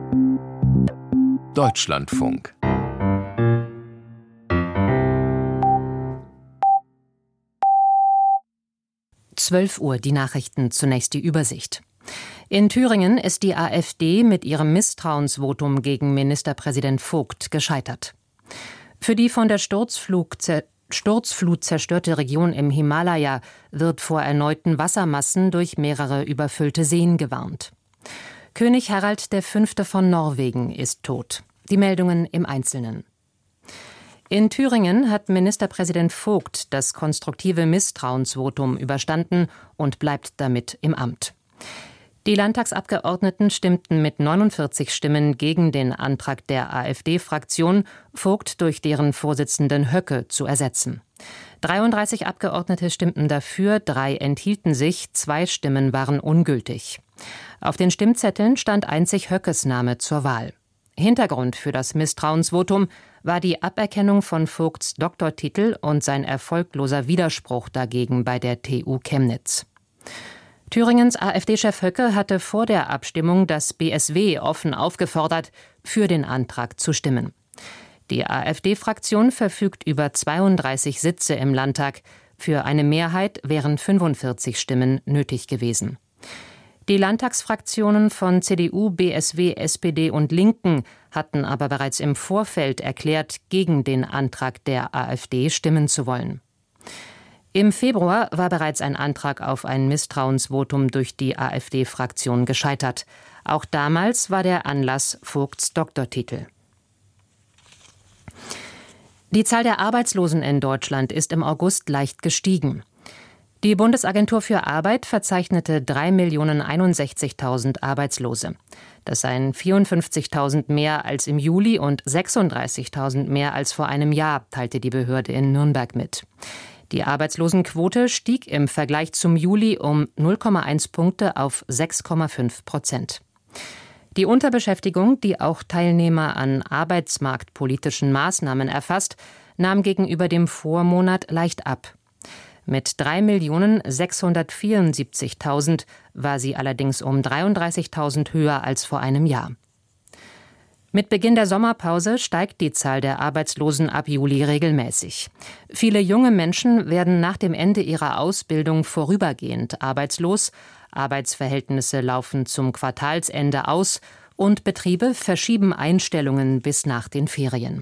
Deutschlandfunk. Uhr, die Nachrichten, zunächst die Übersicht. In Thüringen ist die AfD mit ihrem Misstrauensvotum gegen Ministerpräsident Vogt gescheitert. Für die von der Sturzflut zerstörte Region im Himalaya wird vor erneuten Wassermassen durch mehrere überfüllte Seen gewarnt. König Harald V. von Norwegen ist tot. Die Meldungen im Einzelnen. In Thüringen hat Ministerpräsident Vogt das konstruktive Misstrauensvotum überstanden und bleibt damit im Amt. Die Landtagsabgeordneten stimmten mit 49 Stimmen gegen den Antrag der AfD-Fraktion, Vogt durch deren Vorsitzenden Höcke zu ersetzen. 33 Abgeordnete stimmten dafür, 3 enthielten sich, 2 Stimmen waren ungültig. Auf den Stimmzetteln stand einzig Höckes Name zur Wahl. Hintergrund für das Misstrauensvotum war die Aberkennung von Vogts Doktortitel und sein erfolgloser Widerspruch dagegen bei der TU Chemnitz. Thüringens AfD-Chef Höcke hatte vor der Abstimmung das BSW offen aufgefordert, für den Antrag zu stimmen. Die AfD-Fraktion verfügt über 32 Sitze im Landtag. Für eine Mehrheit wären 45 Stimmen nötig gewesen. Die Landtagsfraktionen von CDU, BSW, SPD und Linken hatten aber bereits im Vorfeld erklärt, gegen den Antrag der AfD stimmen zu wollen. Im Februar war bereits ein Antrag auf ein Misstrauensvotum durch die AfD-Fraktion gescheitert. Auch damals war der Anlass Vogts Doktortitel. Die Zahl der Arbeitslosen in Deutschland ist im August leicht gestiegen. Die Bundesagentur für Arbeit verzeichnete 3.061.000 Arbeitslose. Das seien 54.000 mehr als im Juli und 36.000 mehr als vor einem Jahr, teilte die Behörde in Nürnberg mit. Die Arbeitslosenquote stieg im Vergleich zum Juli um 0,1 Punkte auf 6,5%. Die Unterbeschäftigung, die auch Teilnehmer an arbeitsmarktpolitischen Maßnahmen erfasst, nahm gegenüber dem Vormonat leicht ab. Mit 3.674.000 war sie allerdings um 33.000 höher als vor einem Jahr. Mit Beginn der Sommerpause steigt die Zahl der Arbeitslosen ab Juli regelmäßig. Viele junge Menschen werden nach dem Ende ihrer Ausbildung vorübergehend arbeitslos, Arbeitsverhältnisse laufen zum Quartalsende aus und Betriebe verschieben Einstellungen bis nach den Ferien.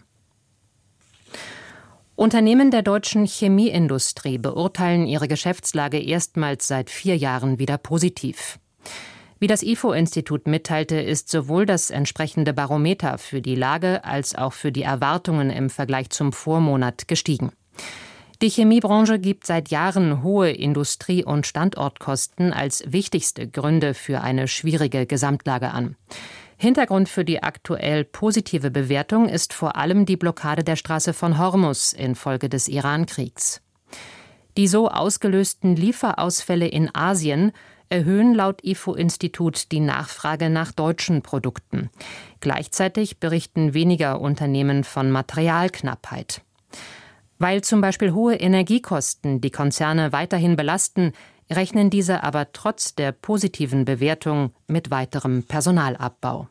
Unternehmen der deutschen Chemieindustrie beurteilen ihre Geschäftslage erstmals seit 4 Jahren wieder positiv. Wie das IFO-Institut mitteilte, ist sowohl das entsprechende Barometer für die Lage als auch für die Erwartungen im Vergleich zum Vormonat gestiegen. Die Chemiebranche gibt seit Jahren hohe Industrie- und Standortkosten als wichtigste Gründe für eine schwierige Gesamtlage an. Hintergrund für die aktuell positive Bewertung ist vor allem die Blockade der Straße von Hormuz infolge des Iran-Kriegs. Die so ausgelösten Lieferausfälle in Asien erhöhen laut IFO-Institut die Nachfrage nach deutschen Produkten. Gleichzeitig berichten weniger Unternehmen von Materialknappheit. Weil zum Beispiel hohe Energiekosten die Konzerne weiterhin belasten, rechnen diese aber trotz der positiven Bewertung mit weiterem Personalabbau.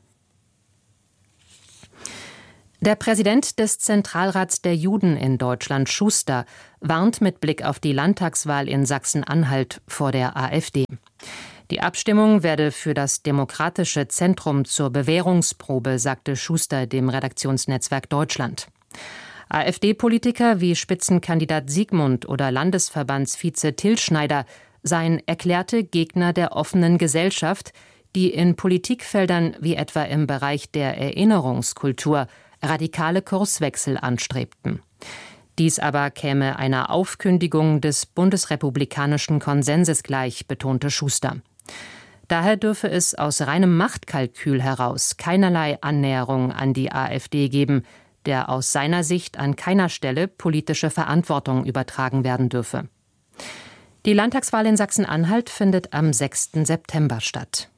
Der Präsident des Zentralrats der Juden in Deutschland, Schuster, warnt mit Blick auf die Landtagswahl in Sachsen-Anhalt vor der AfD. Die Abstimmung werde für das demokratische Zentrum zur Bewährungsprobe, sagte Schuster dem Redaktionsnetzwerk Deutschland. AfD-Politiker wie Spitzenkandidat Siegmund oder Landesverbandsvize Till Schneider seien erklärte Gegner der offenen Gesellschaft, die in Politikfeldern wie etwa im Bereich der Erinnerungskultur radikale Kurswechsel anstrebten. Dies aber käme einer Aufkündigung des bundesrepublikanischen Konsenses gleich, betonte Schuster. Daher dürfe es aus reinem Machtkalkül heraus keinerlei Annäherung an die AfD geben, der aus seiner Sicht an keiner Stelle politische Verantwortung übertragen werden dürfe. Die Landtagswahl in Sachsen-Anhalt findet am 6. September statt.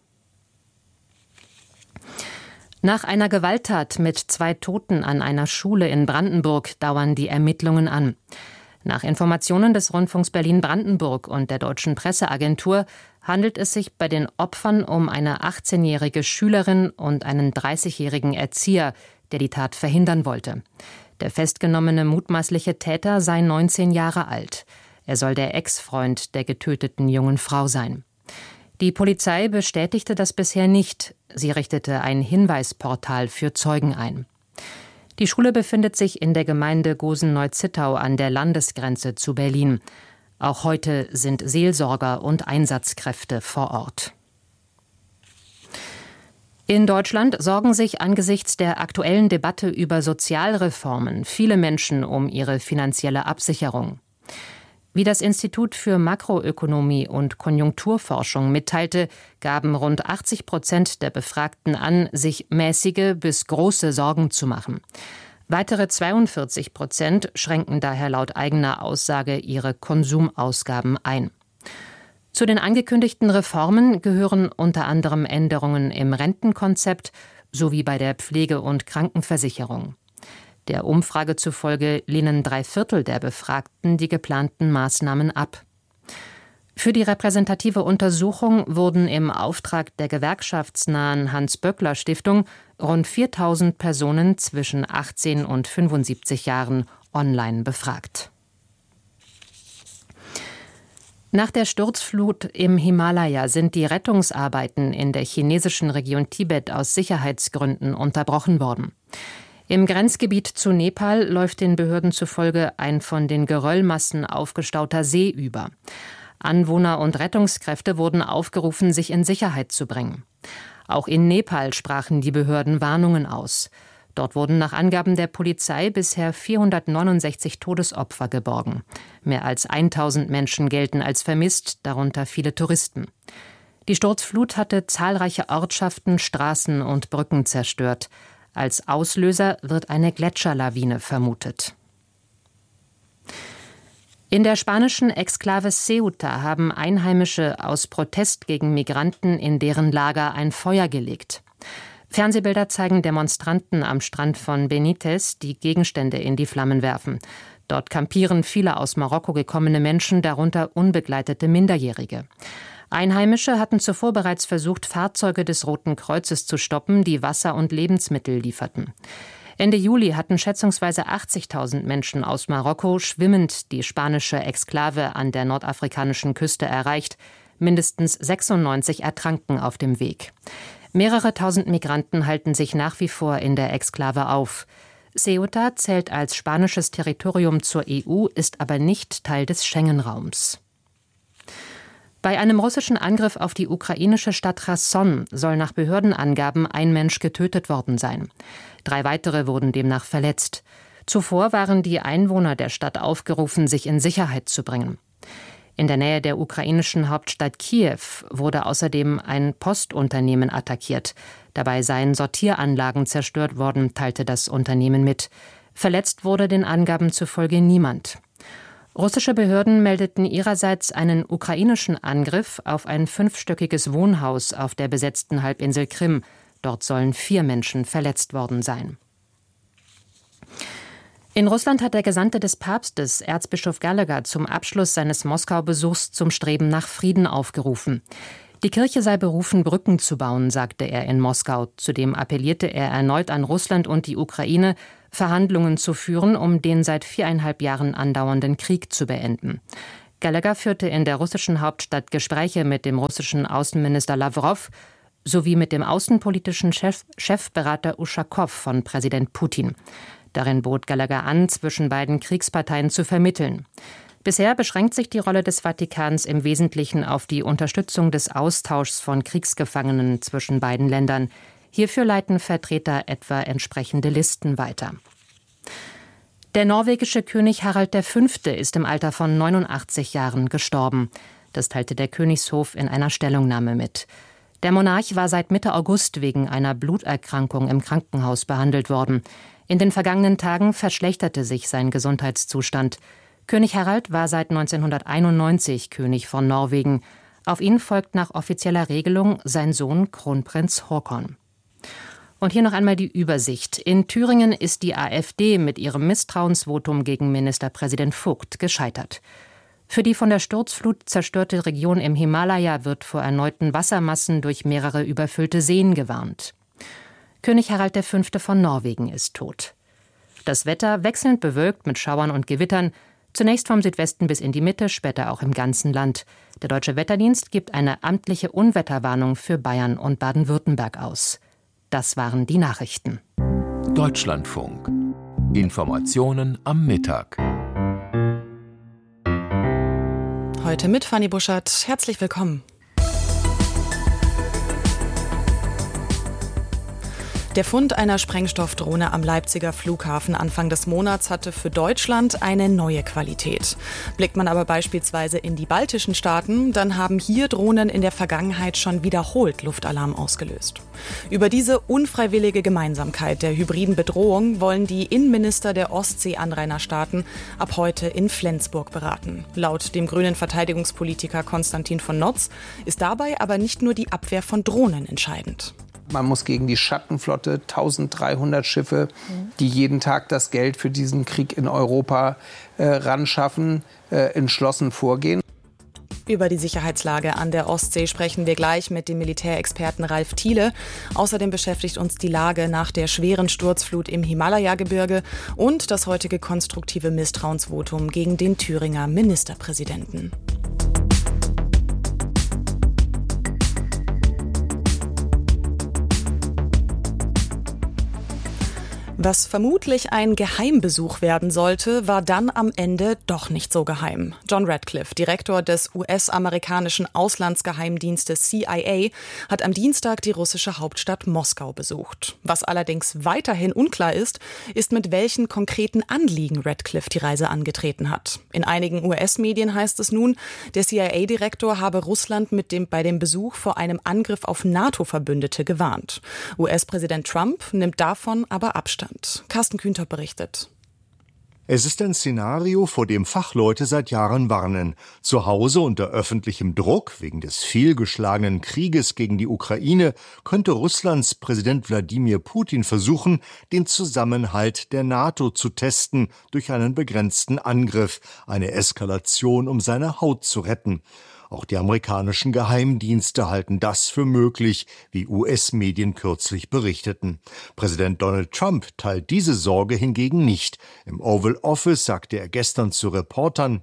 Nach einer Gewalttat mit 2 Toten an einer Schule in Brandenburg dauern die Ermittlungen an. Nach Informationen des Rundfunks Berlin-Brandenburg und der Deutschen Presseagentur handelt es sich bei den Opfern um eine 18-jährige Schülerin und einen 30-jährigen Erzieher, der die Tat verhindern wollte. Der festgenommene mutmaßliche Täter sei 19 Jahre alt. Er soll der Ex-Freund der getöteten jungen Frau sein. Die Polizei bestätigte das bisher nicht. Sie richtete ein Hinweisportal für Zeugen ein. Die Schule befindet sich in der Gemeinde Gosen-Neu-Zittau an der Landesgrenze zu Berlin. Auch heute sind Seelsorger und Einsatzkräfte vor Ort. In Deutschland sorgen sich angesichts der aktuellen Debatte über Sozialreformen viele Menschen um ihre finanzielle Absicherung. Wie das Institut für Makroökonomie und Konjunkturforschung mitteilte, gaben rund 80% der Befragten an, sich mäßige bis große Sorgen zu machen. Weitere 42% schränken daher laut eigener Aussage ihre Konsumausgaben ein. Zu den angekündigten Reformen gehören unter anderem Änderungen im Rentenkonzept sowie bei der Pflege- und Krankenversicherung. Der Umfrage zufolge lehnen 3/4 der Befragten die geplanten Maßnahmen ab. Für die repräsentative Untersuchung wurden im Auftrag der gewerkschaftsnahen Hans-Böckler-Stiftung rund 4.000 Personen zwischen 18 und 75 Jahren online befragt. Nach der Sturzflut im Himalaya sind die Rettungsarbeiten in der chinesischen Region Tibet aus Sicherheitsgründen unterbrochen worden. Im Grenzgebiet zu Nepal läuft den Behörden zufolge ein von den Geröllmassen aufgestauter See über. Anwohner und Rettungskräfte wurden aufgerufen, sich in Sicherheit zu bringen. Auch in Nepal sprachen die Behörden Warnungen aus. Dort wurden nach Angaben der Polizei bisher 469 Todesopfer geborgen. Mehr als 1.000 Menschen gelten als vermisst, darunter viele Touristen. Die Sturzflut hatte zahlreiche Ortschaften, Straßen und Brücken zerstört. Als Auslöser wird eine Gletscherlawine vermutet. In der spanischen Exklave Ceuta haben Einheimische aus Protest gegen Migranten in deren Lager ein Feuer gelegt. Fernsehbilder zeigen Demonstranten am Strand von Benítez, die Gegenstände in die Flammen werfen. Dort kampieren viele aus Marokko gekommene Menschen, darunter unbegleitete Minderjährige. Einheimische hatten zuvor bereits versucht, Fahrzeuge des Roten Kreuzes zu stoppen, die Wasser und Lebensmittel lieferten. Ende Juli hatten schätzungsweise 80.000 Menschen aus Marokko schwimmend die spanische Exklave an der nordafrikanischen Küste erreicht. Mindestens 96 ertranken auf dem Weg. Mehrere tausend Migranten halten sich nach wie vor in der Exklave auf. Ceuta zählt als spanisches Territorium zur EU, ist aber nicht Teil des Schengen-Raums. Bei einem russischen Angriff auf die ukrainische Stadt Cherson soll nach Behördenangaben ein Mensch getötet worden sein. 3 weitere wurden demnach verletzt. Zuvor waren die Einwohner der Stadt aufgerufen, sich in Sicherheit zu bringen. In der Nähe der ukrainischen Hauptstadt Kiew wurde außerdem ein Postunternehmen attackiert. Dabei seien Sortieranlagen zerstört worden, teilte das Unternehmen mit. Verletzt wurde den Angaben zufolge niemand. Russische Behörden meldeten ihrerseits einen ukrainischen Angriff auf ein 5-stöckiges Wohnhaus auf der besetzten Halbinsel Krim. Dort sollen 4 Menschen verletzt worden sein. In Russland hat der Gesandte des Papstes, Erzbischof Gallagher, zum Abschluss seines Moskau-Besuchs zum Streben nach Frieden aufgerufen. Die Kirche sei berufen, Brücken zu bauen, sagte er in Moskau. Zudem appellierte er erneut an Russland und die Ukraine, Verhandlungen zu führen, um den seit 4,5 Jahren andauernden Krieg zu beenden. Gallagher führte in der russischen Hauptstadt Gespräche mit dem russischen Außenminister Lawrow sowie mit dem außenpolitischen Chefberater Uschakow von Präsident Putin. Darin bot Gallagher an, zwischen beiden Kriegsparteien zu vermitteln. Bisher beschränkt sich die Rolle des Vatikans im Wesentlichen auf die Unterstützung des Austauschs von Kriegsgefangenen zwischen beiden Ländern. Hierfür leiten Vertreter etwa entsprechende Listen weiter. Der norwegische König Harald V. ist im Alter von 89 Jahren gestorben. Das teilte der Königshof in einer Stellungnahme mit. Der Monarch war seit Mitte August wegen einer Bluterkrankung im Krankenhaus behandelt worden. In den vergangenen Tagen verschlechterte sich sein Gesundheitszustand. König Harald war seit 1991 König von Norwegen. Auf ihn folgt nach offizieller Regelung sein Sohn Kronprinz Haakon. Und hier noch einmal die Übersicht. In Thüringen ist die AfD mit ihrem Misstrauensvotum gegen Ministerpräsident Vogt gescheitert. Für die von der Sturzflut zerstörte Region im Himalaya wird vor erneuten Wassermassen durch mehrere überfüllte Seen gewarnt. König Harald V. von Norwegen ist tot. Das Wetter wechselnd bewölkt mit Schauern und Gewittern, zunächst vom Südwesten bis in die Mitte, später auch im ganzen Land. Der Deutsche Wetterdienst gibt eine amtliche Unwetterwarnung für Bayern und Baden-Württemberg aus. Das waren die Nachrichten. Deutschlandfunk. Informationen am Mittag. Heute mit Fanny Buschert. Herzlich willkommen. Der Fund einer Sprengstoffdrohne am Leipziger Flughafen Anfang des Monats hatte für Deutschland eine neue Qualität. Blickt man aber beispielsweise in die baltischen Staaten, dann haben hier Drohnen in der Vergangenheit schon wiederholt Luftalarm ausgelöst. Über diese unfreiwillige Gemeinsamkeit der hybriden Bedrohung wollen die Innenminister der Ostsee-Anrainerstaaten ab heute in Flensburg beraten. Laut dem grünen Verteidigungspolitiker Konstantin von Notz ist dabei aber nicht nur die Abwehr von Drohnen entscheidend. Man muss gegen die Schattenflotte, 1300 Schiffe, die jeden Tag das Geld für diesen Krieg in Europa ranschaffen, entschlossen vorgehen. Über die Sicherheitslage an der Ostsee sprechen wir gleich mit dem Militärexperten Ralf Thiele. Außerdem beschäftigt uns die Lage nach der schweren Sturzflut im Himalaya-Gebirge und das heutige konstruktive Misstrauensvotum gegen den Thüringer Ministerpräsidenten. Was vermutlich ein Geheimbesuch werden sollte, war dann am Ende doch nicht so geheim. John Ratcliffe, Direktor des US-amerikanischen Auslandsgeheimdienstes CIA, hat am Dienstag die russische Hauptstadt Moskau besucht. Was allerdings weiterhin unklar ist, mit welchen konkreten Anliegen Ratcliffe die Reise angetreten hat. In einigen US-Medien heißt es nun, der CIA-Direktor habe Russland bei dem Besuch vor einem Angriff auf NATO-Verbündete gewarnt. US-Präsident Trump nimmt davon aber Abstand. Carsten Kühnter berichtet. Es ist ein Szenario, vor dem Fachleute seit Jahren warnen. Zu Hause unter öffentlichem Druck wegen des fehlgeschlagenen Krieges gegen die Ukraine könnte Russlands Präsident Wladimir Putin versuchen, den Zusammenhalt der NATO zu testen durch einen begrenzten Angriff, eine Eskalation, um seine Haut zu retten. Auch die amerikanischen Geheimdienste halten das für möglich, wie US-Medien kürzlich berichteten. Präsident Donald Trump teilt diese Sorge hingegen nicht. Im Oval Office sagte er gestern zu Reportern,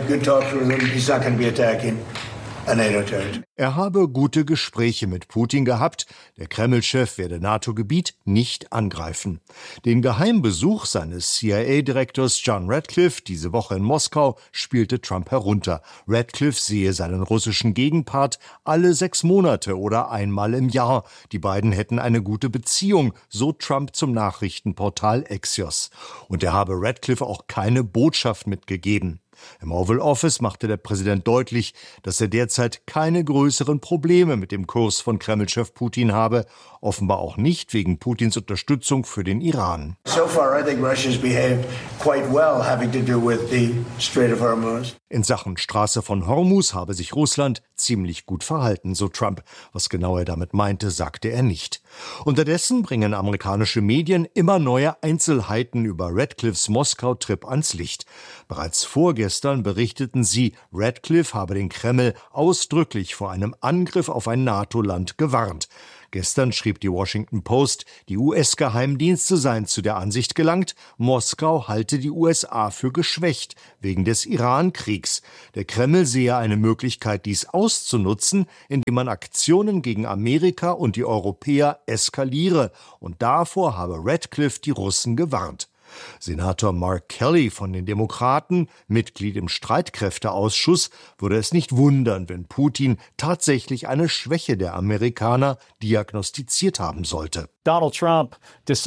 er habe gute Gespräche mit Putin gehabt, der Kreml-Chef werde NATO-Gebiet nicht angreifen. Den Geheimbesuch seines CIA-Direktors John Ratcliffe diese Woche in Moskau spielte Trump herunter. Ratcliffe sehe seinen russischen Gegenpart alle 6 Monate oder einmal im Jahr. Die beiden hätten eine gute Beziehung, so Trump zum Nachrichtenportal Axios. Und er habe Ratcliffe auch keine Botschaft mitgegeben. Im Oval Office machte der Präsident deutlich, dass er derzeit keine größeren Probleme mit dem Kurs von Kreml-Chef Putin habe, offenbar auch nicht wegen Putins Unterstützung für den Iran. In Sachen Straße von Hormuz habe sich Russland ziemlich gut verhalten, so Trump. Was genau er damit meinte, sagte er nicht. Unterdessen bringen amerikanische Medien immer neue Einzelheiten über Ratcliffes Moskau-Trip ans Licht. Bereits vorgestern berichteten sie, Ratcliffe habe den Kreml ausdrücklich vor einem Angriff auf ein NATO-Land gewarnt. Gestern schrieb die Washington Post, die US-Geheimdienste seien zu der Ansicht gelangt, Moskau halte die USA für geschwächt wegen des Iran-Kriegs. Der Kreml sehe eine Möglichkeit, dies auszunutzen, indem man Aktionen gegen Amerika und die Europäer eskaliere. Und davor habe Ratcliffe die Russen gewarnt. Senator Mark Kelly von den Demokraten, Mitglied im Streitkräfteausschuss, würde es nicht wundern, wenn Putin tatsächlich eine Schwäche der Amerikaner diagnostiziert haben sollte. Donald Trump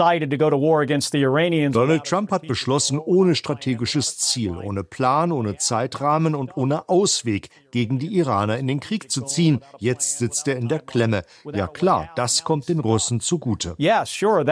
hat beschlossen, ohne strategisches Ziel, ohne Plan, ohne Zeitrahmen und ohne Ausweg gegen die Iraner in den Krieg zu ziehen. Jetzt sitzt er in der Klemme. Ja klar, das kommt den Russen zugute. Yeah, sure, that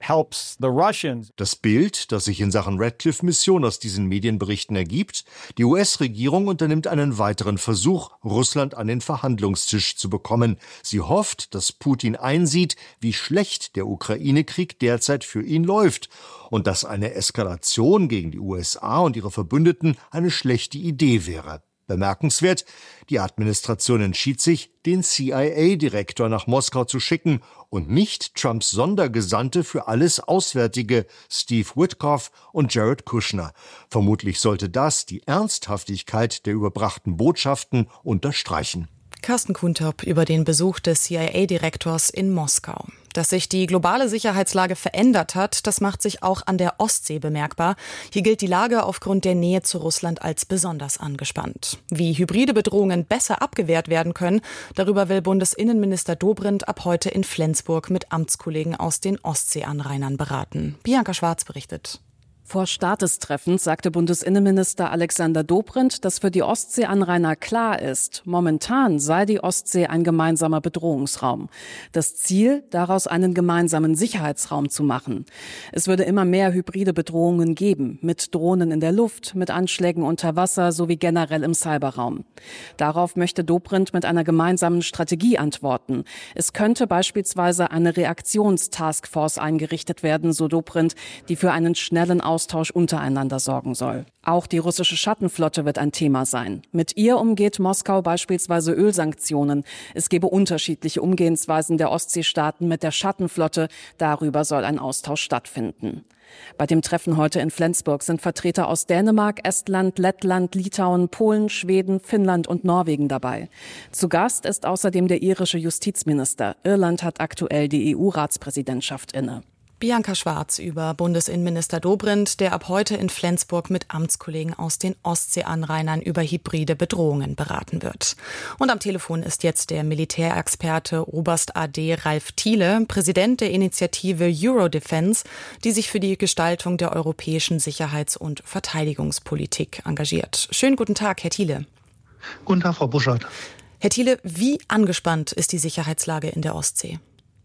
Das Bild, das sich in Sachen Radcliffe-Mission aus diesen Medienberichten ergibt: Die US-Regierung unternimmt einen weiteren Versuch, Russland an den Verhandlungstisch zu bekommen. Sie hofft, dass Putin einsieht, wie schlecht der Ukraine-Krieg derzeit für ihn läuft und dass eine Eskalation gegen die USA und ihre Verbündeten eine schlechte Idee wäre. Bemerkenswert: Die Administration entschied sich, den CIA-Direktor nach Moskau zu schicken und nicht Trumps Sondergesandte für alles Auswärtige, Steve Witkoff und Jared Kushner. Vermutlich sollte das die Ernsthaftigkeit der überbrachten Botschaften unterstreichen. Carsten Kuhntop über den Besuch des CIA-Direktors in Moskau. Dass sich die globale Sicherheitslage verändert hat, das macht sich auch an der Ostsee bemerkbar. Hier gilt die Lage aufgrund der Nähe zu Russland als besonders angespannt. Wie hybride Bedrohungen besser abgewehrt werden können, darüber will Bundesinnenminister Dobrindt ab heute in Flensburg mit Amtskollegen aus den Ostseeanrainern beraten. Bianca Schwarz berichtet. Vor Start des Treffens sagte Bundesinnenminister Alexander Dobrindt, dass für die Ostseeanrainer klar ist, momentan sei die Ostsee ein gemeinsamer Bedrohungsraum. Das Ziel, daraus einen gemeinsamen Sicherheitsraum zu machen. Es würde immer mehr hybride Bedrohungen geben, mit Drohnen in der Luft, mit Anschlägen unter Wasser sowie generell im Cyberraum. Darauf möchte Dobrindt mit einer gemeinsamen Strategie antworten. Es könnte beispielsweise eine Reaktionstaskforce eingerichtet werden, so Dobrindt, die für einen schnellen Austausch untereinander sorgen soll. Auch die russische Schattenflotte wird ein Thema sein. Mit ihr umgeht Moskau beispielsweise Ölsanktionen. Es gebe unterschiedliche Umgehensweisen der Ostseestaaten mit der Schattenflotte. Darüber soll ein Austausch stattfinden. Bei dem Treffen heute in Flensburg sind Vertreter aus Dänemark, Estland, Lettland, Litauen, Polen, Schweden, Finnland und Norwegen dabei. Zu Gast ist außerdem der irische Justizminister. Irland hat aktuell die EU-Ratspräsidentschaft inne. Bianca Schwarz über Bundesinnenminister Dobrindt, der ab heute in Flensburg mit Amtskollegen aus den Ostseeanrainern über hybride Bedrohungen beraten wird. Und am Telefon ist jetzt der Militärexperte Oberst AD Ralf Thiele, Präsident der Initiative Eurodefense, die sich für die Gestaltung der europäischen Sicherheits- und Verteidigungspolitik engagiert. Schönen guten Tag, Herr Thiele. Guten Tag, Frau Buschardt. Herr Thiele, wie angespannt ist die Sicherheitslage in der Ostsee?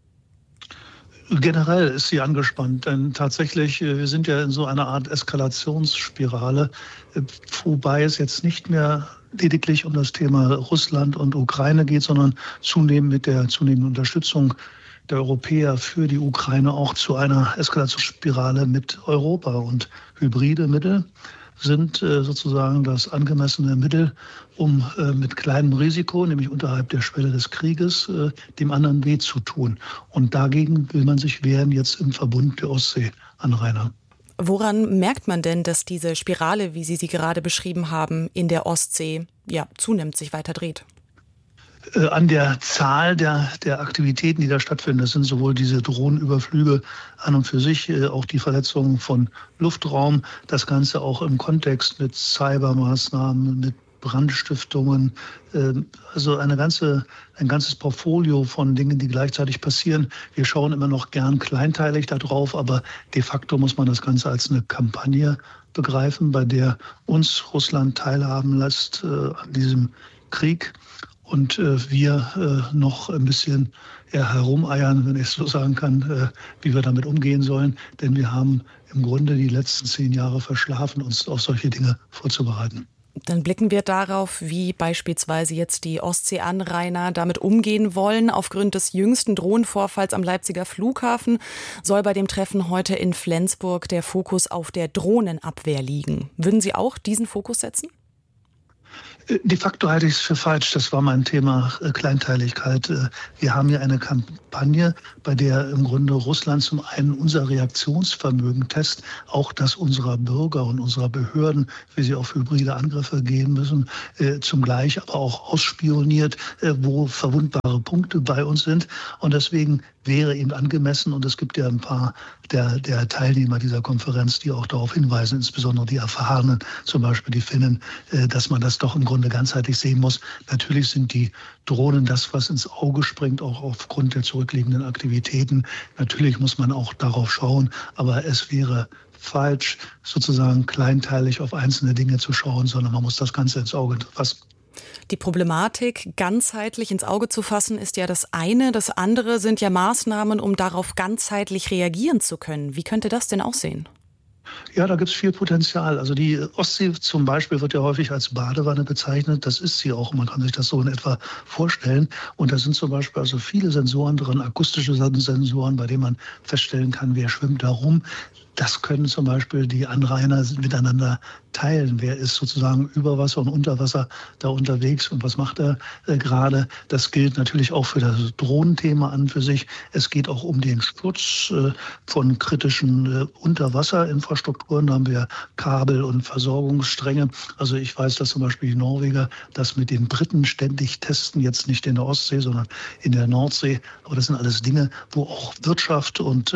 Generell ist sie angespannt, denn tatsächlich, wir sind ja in so einer Art Eskalationsspirale, wobei es jetzt nicht mehr lediglich um das Thema Russland und Ukraine geht, sondern zunehmend mit der zunehmenden Unterstützung der Europäer für die Ukraine auch zu einer Eskalationsspirale mit Europa. Und hybride Mittel sind sozusagen das angemessene Mittel, um mit kleinem Risiko, nämlich unterhalb der Schwelle des Krieges, dem anderen weh zu tun. Und dagegen will man sich wehren jetzt im Verbund der Ostseeanrainer. Woran merkt man denn, dass diese Spirale, wie Sie sie gerade beschrieben haben, in der Ostsee zunimmt, sich weiter dreht? An der Zahl der Aktivitäten, die da stattfinden. Das sind sowohl diese Drohnenüberflüge an und für sich, auch die Verletzungen von Luftraum, das Ganze auch im Kontext mit Cybermaßnahmen, mit Brandstiftungen, also ein ganzes Portfolio von Dingen, die gleichzeitig passieren. Wir schauen immer noch gern kleinteilig da drauf, aber de facto muss man das Ganze als eine Kampagne begreifen, bei der uns Russland teilhaben lässt an diesem Krieg. Und wir noch ein bisschen herumeiern, wenn ich es so sagen kann, wie wir damit umgehen sollen. Denn wir haben im Grunde die letzten 10 Jahre verschlafen, uns auf solche Dinge vorzubereiten. Dann blicken wir darauf, wie beispielsweise jetzt die Ostseeanrainer damit umgehen wollen. Aufgrund des jüngsten Drohnenvorfalls am Leipziger Flughafen soll bei dem Treffen heute in Flensburg der Fokus auf der Drohnenabwehr liegen. Würden Sie auch diesen Fokus setzen? De facto halte ich es für falsch. Das war mein Thema Kleinteiligkeit. Wir haben hier eine Kampagne, bei der im Grunde Russland zum einen unser Reaktionsvermögen testet, auch das unserer Bürger und unserer Behörden, wie sie auf hybride Angriffe gehen müssen, zugleich aber auch ausspioniert, wo verwundbare Punkte bei uns sind. Und deswegen wäre eben angemessen, und es gibt ja ein paar der Teilnehmer dieser Konferenz, die auch darauf hinweisen, insbesondere die Erfahrenen, zum Beispiel die Finnen, dass man das doch im Grunde ganzheitlich sehen muss. Natürlich sind die Drohnen das, was ins Auge springt, auch aufgrund der zurückliegenden Aktivitäten. Natürlich muss man auch darauf schauen, aber es wäre falsch, sozusagen kleinteilig auf einzelne Dinge zu schauen, sondern man muss das Ganze ins Auge fassen. Die Problematik ganzheitlich ins Auge zu fassen, ist ja das eine. Das andere sind ja Maßnahmen, um darauf ganzheitlich reagieren zu können. Wie könnte das denn aussehen? Ja, da gibt es viel Potenzial. Also die Ostsee zum Beispiel wird ja häufig als Badewanne bezeichnet. Das ist sie auch. Man kann sich das so in etwa vorstellen. Und da sind zum Beispiel also viele Sensoren drin, akustische Sensoren, bei denen man feststellen kann, wer schwimmt da rum. Das können zum Beispiel die Anrainer miteinander teilen. Wer ist sozusagen über Wasser und unter Wasser da unterwegs und was macht er gerade? Das gilt natürlich auch für das Drohnenthema an für sich. Es geht auch um den Schutz von kritischen Unterwasserinfrastrukturen. Da haben wir Kabel und Versorgungsstränge. Also ich weiß, dass zum Beispiel die Norweger das mit den Briten ständig testen, jetzt nicht in der Ostsee, sondern in der Nordsee. Aber das sind alles Dinge, wo auch Wirtschaft und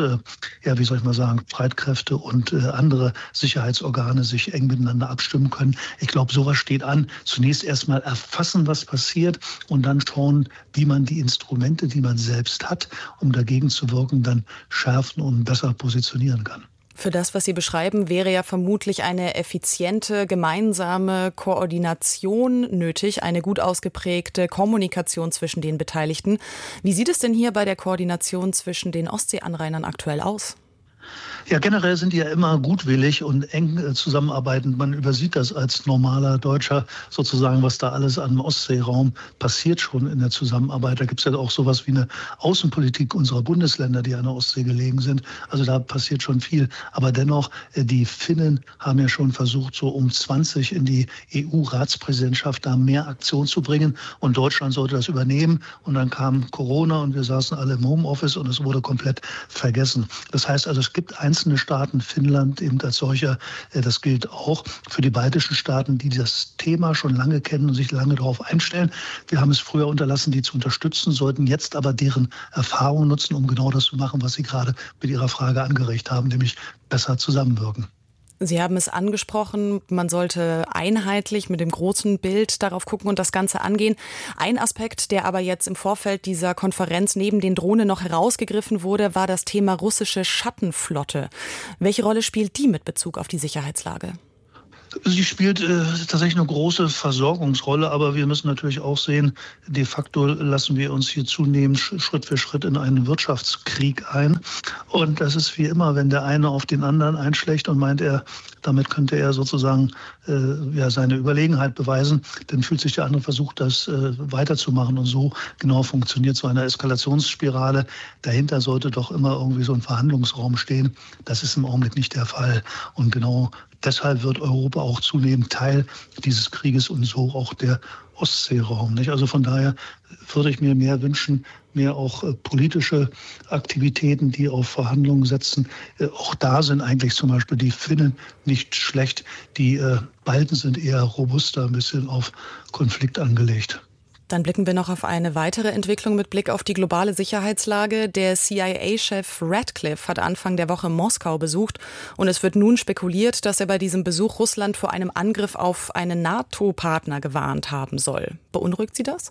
Streitkräfte und andere Sicherheitsorgane sich eng miteinander abstimmen können. Ich glaube, sowas steht an. Zunächst erstmal erfassen, was passiert und dann schauen, wie man die Instrumente, die man selbst hat, um dagegen zu wirken, dann schärfen und besser positionieren kann. Für das, was Sie beschreiben, wäre ja vermutlich eine effiziente gemeinsame Koordination nötig, eine gut ausgeprägte Kommunikation zwischen den Beteiligten. Wie sieht es denn hier bei der Koordination zwischen den Ostseeanrainern aktuell aus? Ja, generell sind die ja immer gutwillig und eng zusammenarbeitend. Man übersieht das als normaler Deutscher sozusagen, was da alles am Ostseeraum passiert schon in der Zusammenarbeit. Da gibt es ja auch sowas wie eine Außenpolitik unserer Bundesländer, die an der Ostsee gelegen sind. Also da passiert schon viel. Aber dennoch, die Finnen haben ja schon versucht, so um 20 in die EU-Ratspräsidentschaft da mehr Aktion zu bringen. Und Deutschland sollte das übernehmen. Und dann kam Corona und wir saßen alle im Homeoffice und es wurde komplett vergessen. Das heißt also, es gibt einzelne Staaten, Finnland eben als solcher, das gilt auch für die baltischen Staaten, die das Thema schon lange kennen und sich lange darauf einstellen. Wir haben es früher unterlassen, die zu unterstützen, sollten jetzt aber deren Erfahrung nutzen, um genau das zu machen, was Sie gerade mit Ihrer Frage angeregt haben, nämlich besser zusammenwirken. Sie haben es angesprochen, man sollte einheitlich mit dem großen Bild darauf gucken und das Ganze angehen. Ein Aspekt, der aber jetzt im Vorfeld dieser Konferenz neben den Drohnen noch herausgegriffen wurde, war das Thema russische Schattenflotte. Welche Rolle spielt die mit Bezug auf die Sicherheitslage? Sie spielt tatsächlich eine große Versorgungsrolle, aber wir müssen natürlich auch sehen, de facto lassen wir uns hier zunehmend Schritt für Schritt in einen Wirtschaftskrieg ein. Und das ist wie immer, wenn der eine auf den anderen einschlägt und meint, damit könnte er sozusagen seine Überlegenheit beweisen, dann fühlt sich der andere versucht, das weiterzumachen. Und so genau funktioniert so eine Eskalationsspirale. Dahinter sollte doch immer irgendwie so ein Verhandlungsraum stehen. Das ist im Augenblick nicht der Fall. Und genau deshalb wird Europa auch zunehmend Teil dieses Krieges und so auch der Ostseeraum. Nicht? Also von daher würde ich mir mehr wünschen, mehr auch politische Aktivitäten, die auf Verhandlungen setzen. Auch da sind eigentlich zum Beispiel die Finnen nicht schlecht. Die Balten sind eher robuster, ein bisschen auf Konflikt angelegt. Dann blicken wir noch auf eine weitere Entwicklung mit Blick auf die globale Sicherheitslage. Der CIA-Chef Ratcliffe hat Anfang der Woche Moskau besucht und es wird nun spekuliert, dass er bei diesem Besuch Russland vor einem Angriff auf einen NATO-Partner gewarnt haben soll. Beunruhigt Sie das?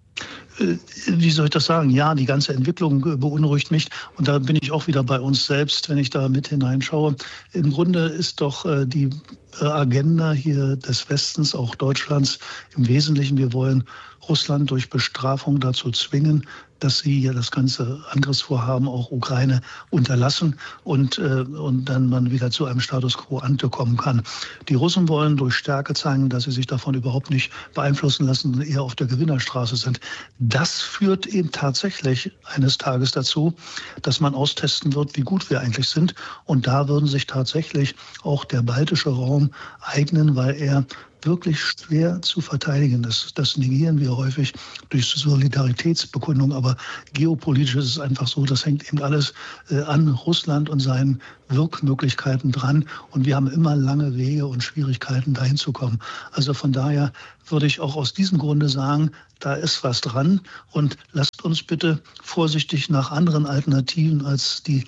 Wie soll ich das sagen? Ja, die ganze Entwicklung beunruhigt mich. Und da bin ich auch wieder bei uns selbst, wenn ich da mit hineinschaue. Im Grunde ist doch die Agenda hier des Westens, auch Deutschlands, im Wesentlichen, wir wollen Russland durch Bestrafung dazu zwingen, dass sie ja das ganze Angriffsvorhaben auch Ukraine unterlassen und dann man wieder zu einem Status quo ante kommen kann. Die Russen wollen durch Stärke zeigen, dass sie sich davon überhaupt nicht beeinflussen lassen und eher auf der Gewinnerstraße sind. Das führt eben tatsächlich eines Tages dazu, dass man austesten wird, wie gut wir eigentlich sind. Und da würden sich tatsächlich auch der baltische Raum eignen, weil er wirklich schwer zu verteidigen ist. Das negieren wir häufig durch Solidaritätsbekundung, aber geopolitisch ist es einfach so, das hängt eben alles an Russland und seinen Wirkmöglichkeiten dran und wir haben immer lange Wege und Schwierigkeiten, dahin zu kommen. Also von daher würde ich auch aus diesem Grunde sagen, da ist was dran und lasst uns bitte vorsichtig nach anderen Alternativen als die,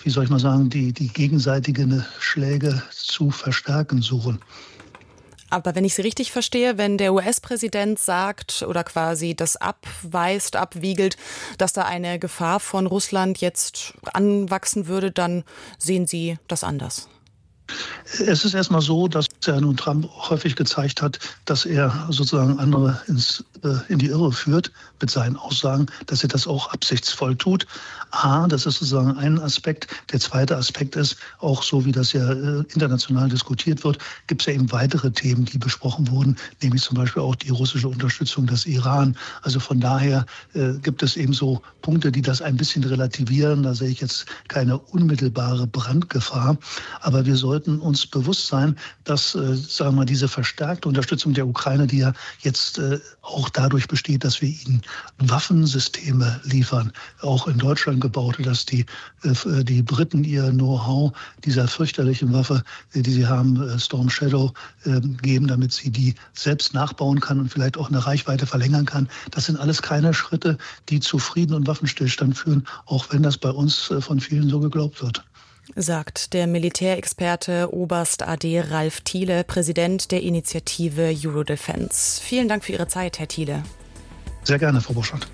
die gegenseitigen Schläge zu verstärken suchen. Aber wenn ich Sie richtig verstehe, wenn der US-Präsident sagt oder quasi das abweist, abwiegelt, dass da eine Gefahr von Russland jetzt anwachsen würde, dann sehen Sie das anders? Es ist erstmal so, dass nun Trump häufig gezeigt hat, dass er sozusagen andere in die Irre führt mit seinen Aussagen, dass er das auch absichtsvoll tut. Das ist sozusagen ein Aspekt. Der zweite Aspekt ist, auch so wie das ja international diskutiert wird, gibt es ja eben weitere Themen, die besprochen wurden, nämlich zum Beispiel auch die russische Unterstützung des Iran. Also von daher gibt es eben so Punkte, die das ein bisschen relativieren. Da sehe ich jetzt keine unmittelbare Brandgefahr. Aber wir sollten uns bewusst sein, dass sagen wir, diese verstärkte Unterstützung der Ukraine, die ja jetzt auch dadurch besteht, dass wir ihnen Waffensysteme liefern, auch in Deutschland gebaute, dass die Briten ihr Know-how dieser fürchterlichen Waffe, die sie haben, Storm Shadow, geben, damit sie die selbst nachbauen kann und vielleicht auch eine Reichweite verlängern kann. Das sind alles keine Schritte, die zu Frieden und Waffenstillstand führen, auch wenn das bei uns von vielen so geglaubt wird. Sagt der Militärexperte Oberst AD Ralf Thiele, Präsident der Initiative Eurodefense. Vielen Dank für Ihre Zeit, Herr Thiele. Sehr gerne, Frau Burschardt.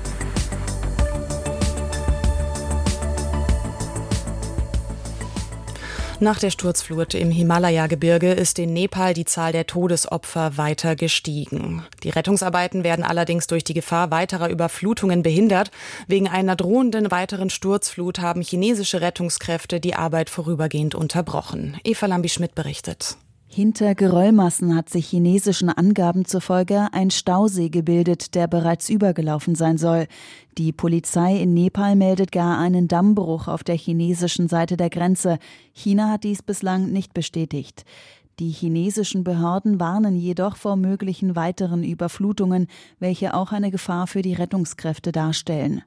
Nach der Sturzflut im Himalaya-Gebirge ist in Nepal die Zahl der Todesopfer weiter gestiegen. Die Rettungsarbeiten werden allerdings durch die Gefahr weiterer Überflutungen behindert. Wegen einer drohenden weiteren Sturzflut haben chinesische Rettungskräfte die Arbeit vorübergehend unterbrochen. Eva Lambi-Schmidt berichtet. Hinter Geröllmassen hat sich chinesischen Angaben zufolge ein Stausee gebildet, der bereits übergelaufen sein soll. Die Polizei in Nepal meldet gar einen Dammbruch auf der chinesischen Seite der Grenze. China hat dies bislang nicht bestätigt. Die chinesischen Behörden warnen jedoch vor möglichen weiteren Überflutungen, welche auch eine Gefahr für die Rettungskräfte darstellen.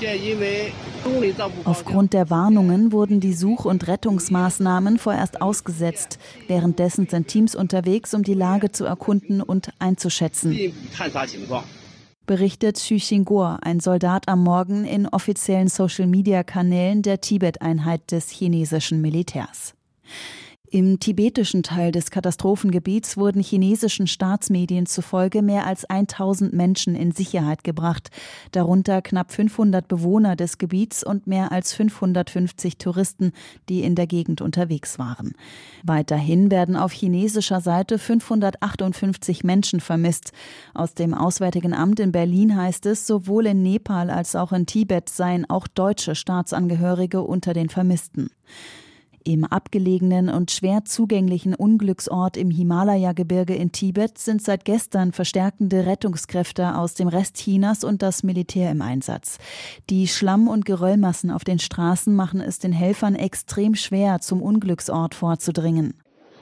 Aufgrund der Warnungen wurden die Such- und Rettungsmaßnahmen vorerst ausgesetzt. Währenddessen sind Teams unterwegs, um die Lage zu erkunden und einzuschätzen. Berichtet Xu Xingguo, ein Soldat am Morgen in offiziellen Social-Media-Kanälen der Tibet-Einheit des chinesischen Militärs. Im tibetischen Teil des Katastrophengebiets wurden chinesischen Staatsmedien zufolge mehr als 1000 Menschen in Sicherheit gebracht, darunter knapp 500 Bewohner des Gebiets und mehr als 550 Touristen, die in der Gegend unterwegs waren. Weiterhin werden auf chinesischer Seite 558 Menschen vermisst. Aus dem Auswärtigen Amt in Berlin heißt es, sowohl in Nepal als auch in Tibet seien auch deutsche Staatsangehörige unter den Vermissten. Im abgelegenen und schwer zugänglichen Unglücksort im Himalaya-Gebirge in Tibet sind seit gestern verstärkende Rettungskräfte aus dem Rest Chinas und das Militär im Einsatz. Die Schlamm- und Geröllmassen auf den Straßen machen es den Helfern extrem schwer, zum Unglücksort vorzudringen.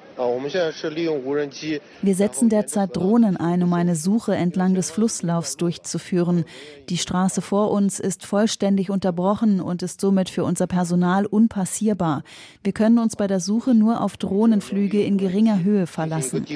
Wir setzen derzeit Drohnen ein, um eine Suche entlang des Flusslaufs durchzuführen. Die Straße vor uns ist vollständig unterbrochen und ist somit für unser Personal unpassierbar. Wir können uns bei der Suche nur auf Drohnenflüge in geringer Höhe verlassen,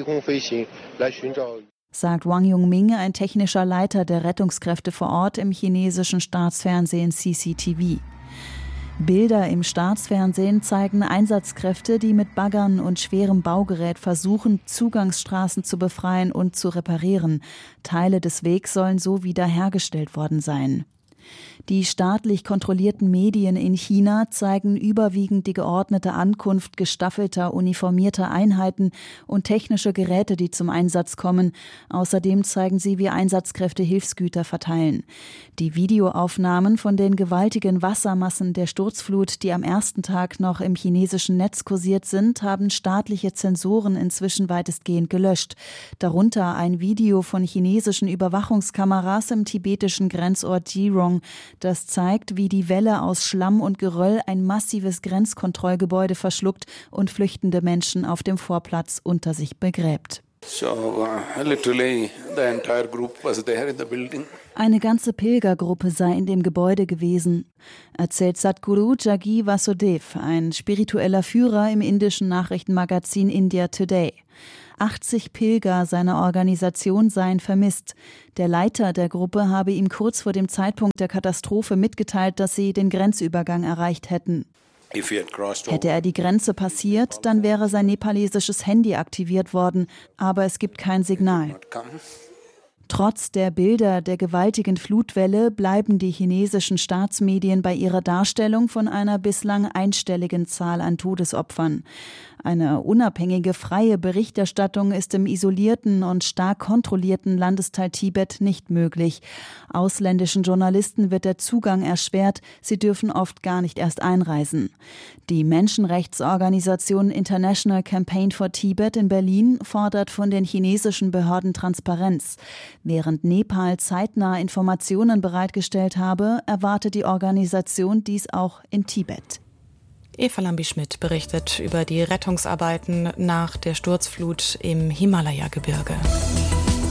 sagt Wang Yongming, ein technischer Leiter der Rettungskräfte vor Ort im chinesischen Staatsfernsehen CCTV. Bilder im Staatsfernsehen zeigen Einsatzkräfte, die mit Baggern und schwerem Baugerät versuchen, Zugangsstraßen zu befreien und zu reparieren. Teile des Wegs sollen so wiederhergestellt worden sein. Die staatlich kontrollierten Medien in China zeigen überwiegend die geordnete Ankunft gestaffelter, uniformierter Einheiten und technische Geräte, die zum Einsatz kommen. Außerdem zeigen sie, wie Einsatzkräfte Hilfsgüter verteilen. Die Videoaufnahmen von den gewaltigen Wassermassen der Sturzflut, die am ersten Tag noch im chinesischen Netz kursiert sind, haben staatliche Zensoren inzwischen weitestgehend gelöscht. Darunter ein Video von chinesischen Überwachungskameras im tibetischen Grenzort Jirong. Das zeigt, wie die Welle aus Schlamm und Geröll ein massives Grenzkontrollgebäude verschluckt und flüchtende Menschen auf dem Vorplatz unter sich begräbt. Eine ganze Pilgergruppe sei in dem Gebäude gewesen, erzählt Sadhguru Jaggi Vasudev, ein spiritueller Führer im indischen Nachrichtenmagazin India Today. 80 Pilger seiner Organisation seien vermisst. Der Leiter der Gruppe habe ihm kurz vor dem Zeitpunkt der Katastrophe mitgeteilt, dass sie den Grenzübergang erreicht hätten. Hätte er die Grenze passiert, dann wäre sein nepalesisches Handy aktiviert worden, aber es gibt kein Signal. Trotz der Bilder der gewaltigen Flutwelle bleiben die chinesischen Staatsmedien bei ihrer Darstellung von einer bislang einstelligen Zahl an Todesopfern. Eine unabhängige, freie Berichterstattung ist im isolierten und stark kontrollierten Landesteil Tibet nicht möglich. Ausländischen Journalisten wird der Zugang erschwert, sie dürfen oft gar nicht erst einreisen. Die Menschenrechtsorganisation International Campaign for Tibet in Berlin fordert von den chinesischen Behörden Transparenz. Während Nepal zeitnah Informationen bereitgestellt habe, erwartet die Organisation dies auch in Tibet. Eva Lambi-Schmidt berichtet über die Rettungsarbeiten nach der Sturzflut im Himalaya-Gebirge.